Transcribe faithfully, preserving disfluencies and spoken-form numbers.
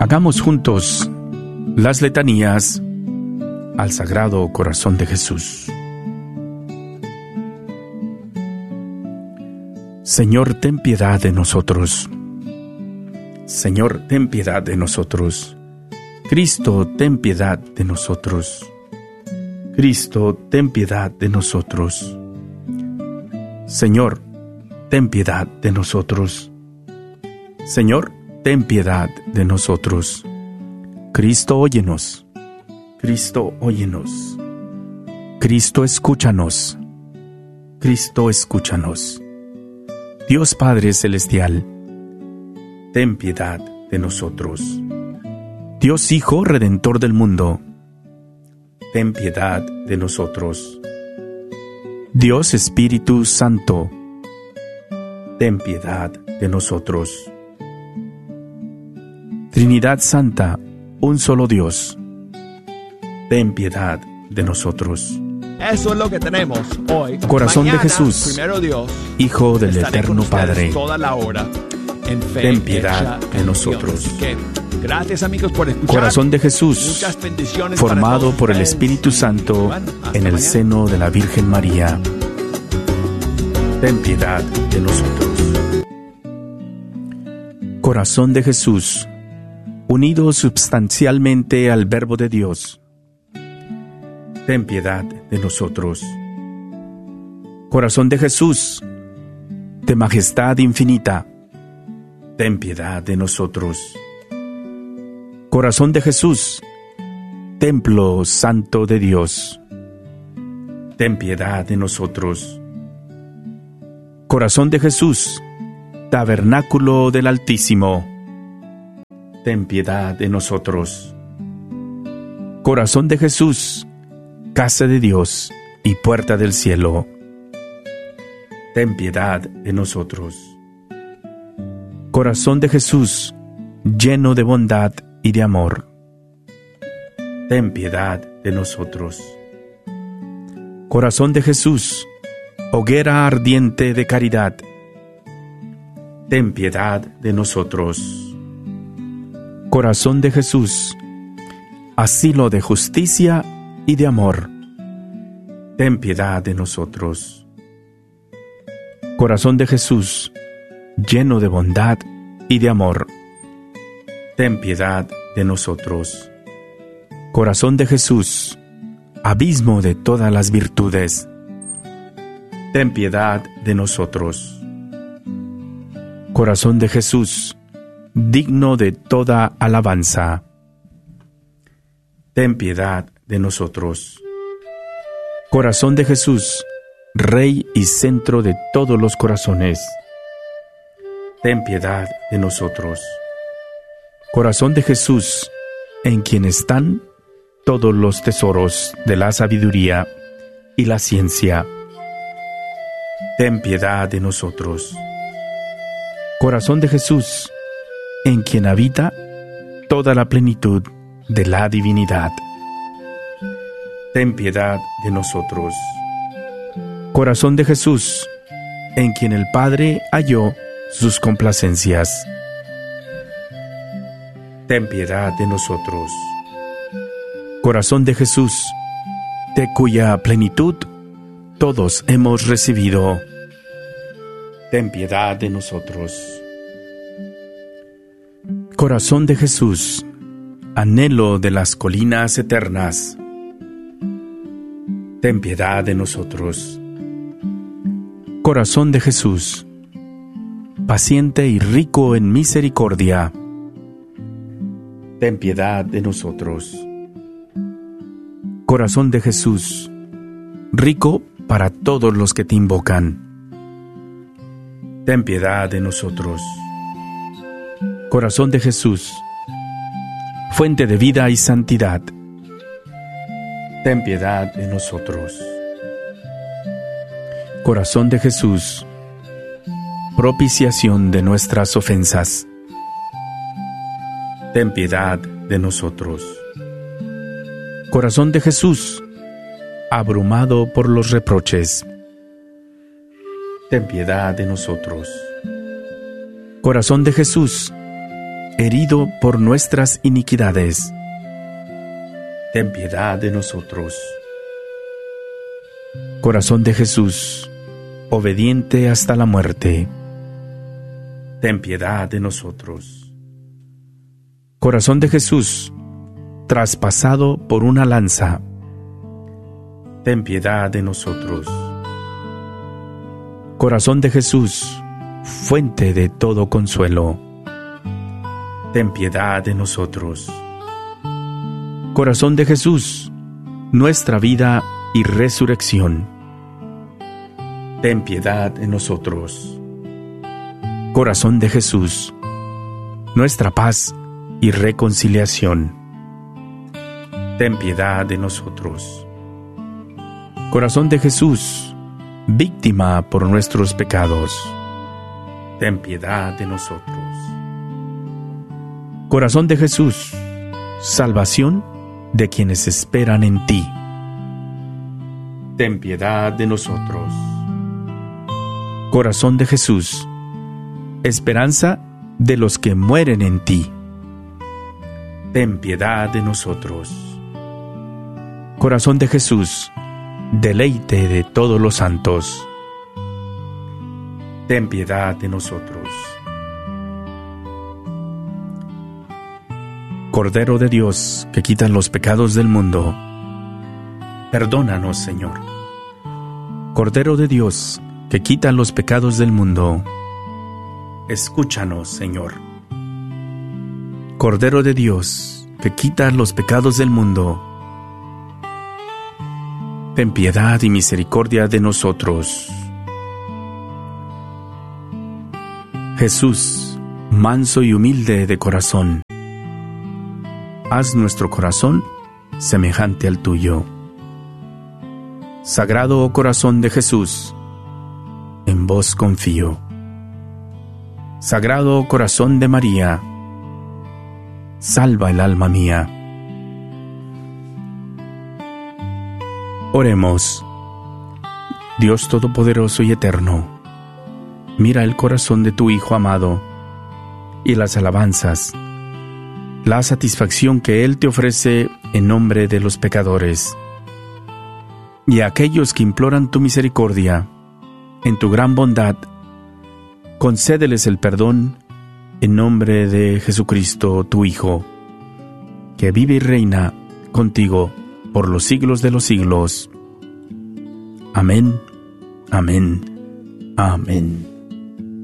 Hagamos juntos las letanías al Sagrado Corazón de Jesús. Señor, ten piedad de nosotros. Señor, ten piedad de nosotros. Cristo, ten piedad de nosotros. Cristo, ten piedad de nosotros. Señor, ten piedad de nosotros. Señor, ten piedad de nosotros. Cristo, óyenos. Cristo, óyenos. Cristo, escúchanos. Cristo, escúchanos. Dios Padre Celestial, ten piedad de nosotros. Dios Hijo Redentor del mundo, ten piedad de nosotros. Dios Espíritu Santo, ten piedad de nosotros. Trinidad Santa, un solo Dios, ten piedad de nosotros. Eso es lo que tenemos hoy. Corazón Mañana, de Jesús, primero Dios, Hijo del estaré Eterno con ustedes Padre, toda la hora en fe ten piedad hecha de en nosotros. Dios. Así que, gracias, amigos, por escuchar. Corazón de Jesús, Muchas bendiciones para formado todos por el ustedes. Espíritu Santo Bueno, hasta en el mañana. seno de la Virgen María, ten piedad de nosotros. Corazón de Jesús, unido substancialmente al Verbo de Dios, ten piedad de nosotros. Corazón de Jesús, de majestad infinita, ten piedad de nosotros. Corazón de Jesús, templo santo de Dios, ten piedad de nosotros. Corazón de Jesús, tabernáculo del Altísimo, ten piedad de nosotros. Corazón de Jesús, casa de Dios y puerta del cielo, ten piedad de nosotros. Corazón de Jesús, lleno de bondad y de amor, ten piedad de nosotros. Corazón de Jesús, hoguera ardiente de caridad, ten piedad de nosotros. Corazón de Jesús, asilo de justicia y de amor, ten piedad de nosotros. Corazón de Jesús, lleno de bondad y de amor, ten piedad de nosotros. Corazón de Jesús, abismo de todas las virtudes, ten piedad de nosotros. Corazón de Jesús, digno de toda alabanza, ten piedad de nosotros. Corazón de Jesús, Rey y centro de todos los corazones, ten piedad de nosotros. Corazón de Jesús, en quien están todos los tesoros de la sabiduría y la ciencia, ten piedad de nosotros. Corazón de Jesús, en quien habita toda la plenitud de la divinidad, ten piedad de nosotros. Corazón de Jesús, en quien el Padre halló sus complacencias, ten piedad de nosotros. Corazón de Jesús, de cuya plenitud todos hemos recibido, ten piedad de nosotros. Corazón de Jesús, anhelo de las colinas eternas, ten piedad de nosotros. Corazón de Jesús, paciente y rico en misericordia, ten piedad de nosotros. Corazón de Jesús, rico para todos los que te invocan, ten piedad de nosotros. Corazón de Jesús, fuente de vida y santidad, ten piedad de nosotros. Corazón de Jesús, propiciación de nuestras ofensas, ten piedad de nosotros. Corazón de Jesús, abrumado por los reproches, ten piedad de nosotros. Corazón de Jesús, herido por nuestras iniquidades. Ten piedad de nosotros. Corazón de Jesús, obediente hasta la muerte, ten piedad de nosotros. Corazón de Jesús, traspasado por una lanza, ten piedad de nosotros. Corazón de Jesús, fuente de todo consuelo, ten piedad de nosotros. Corazón de Jesús, nuestra vida y resurrección, ten piedad de nosotros. Corazón de Jesús, nuestra paz y reconciliación, ten piedad de nosotros. Corazón de Jesús, víctima por nuestros pecados, ten piedad de nosotros. Corazón de Jesús, salvación de quienes esperan en ti, ten piedad de nosotros. Corazón de Jesús, esperanza de los que mueren en ti, ten piedad de nosotros. Corazón de Jesús, deleite de todos los santos, ten piedad de nosotros. Cordero de Dios, que quitas los pecados del mundo, perdónanos, Señor. Cordero de Dios, que quitas los pecados del mundo, escúchanos, Señor. Cordero de Dios, que quitas los pecados del mundo, ten piedad y misericordia de nosotros. Jesús, manso y humilde de corazón, haz nuestro corazón semejante al tuyo. Sagrado corazón de Jesús, en vos confío. Sagrado corazón de María, salva el alma mía. Oremos. Dios Todopoderoso y Eterno, mira el corazón de tu Hijo amado y las alabanzas, la satisfacción que Él te ofrece en nombre de los pecadores, y a aquellos que imploran tu misericordia, en tu gran bondad, concédeles el perdón en nombre de Jesucristo, tu Hijo, que vive y reina contigo por los siglos de los siglos. Amén, amén, amén.